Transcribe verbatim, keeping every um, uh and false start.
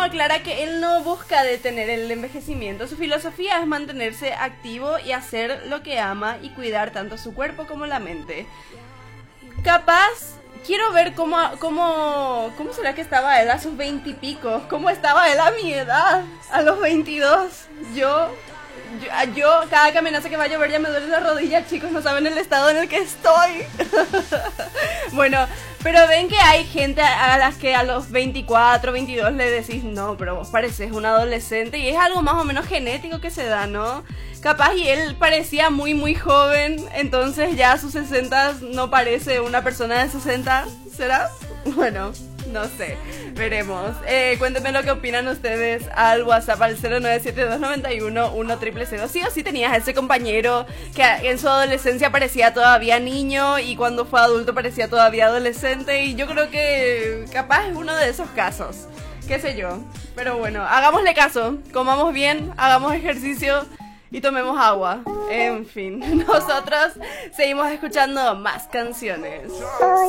aclara que él no busca detener el envejecimiento. Su filosofía es mantenerse activo y hacer lo que ama y cuidar tanto su cuerpo como la mente. Capaz, quiero ver cómo, cómo, cómo será que estaba él a sus veintipico. ¿Cómo estaba él a mi edad? A los veintidós. Yo... Yo, yo, cada caminazo que va a llover ya me duele la rodilla, chicos, no saben el estado en el que estoy. Bueno, pero ven que hay gente a las que a los veinticuatro, veintidós le decís, no, pero vos pareces un adolescente, y es algo más o menos genético que se da, ¿no? Capaz y él parecía muy muy joven, entonces ya a sus sesenta no parece una persona de sesenta, ¿será? Bueno, no sé, veremos. Eh, cuéntenme lo que opinan ustedes al WhatsApp al cero nueve siete dos nueve uno uno cero cero cero. Sí o sí tenías ese compañero que en su adolescencia parecía todavía niño y cuando fue adulto parecía todavía adolescente, y yo creo que capaz es uno de esos casos, qué sé yo. Pero bueno, hagámosle caso, comamos bien, hagamos ejercicio y tomemos agua. En fin, nosotros seguimos escuchando más canciones.